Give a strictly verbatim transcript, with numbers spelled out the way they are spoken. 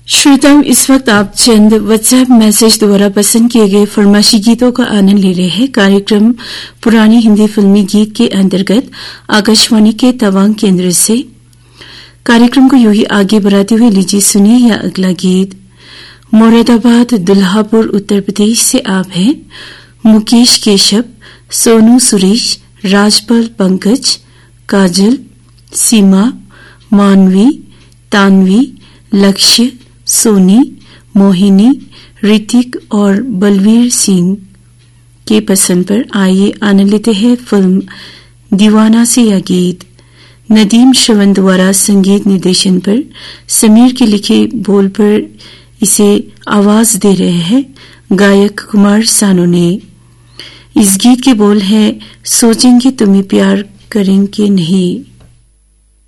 श्रोताओं, इस वक्त आप चंद व्हाट्सएप मैसेज द्वारा पसंद किए गए फरमाइशी गीतों का आनंद ले रहे हैं। कार्यक्रम पुरानी हिंदी फिल्मी गीत के अंतर्गत आकाशवाणी के तवांग केंद्र से कार्यक्रम को यूं ही आगे बढ़ाते हुए लीजिए सुनिए यह अगला गीत। मुरादाबाद दुल्हापुर उत्तर प्रदेश से आप हैं मुकेश केशव, सोनू सुरेश, राजपाल पंकज, काजल, सीमा, मानवी, तानवी, लक्ष्य, सोनी, मोहिनी, ऋतिक और बलवीर सिंह के पसंद पर आइए आनंद लेते हैं फिल्म दीवाना से यह गीत। नदीम श्रवण द्वारा संगीत निर्देशन पर समीर के लिखे बोल पर इसे आवाज दे रहे हैं गायक कुमार सानू ने। इस गीत के बोल हैं, सोचेंगे तुम्हें प्यार करेंगे नहीं।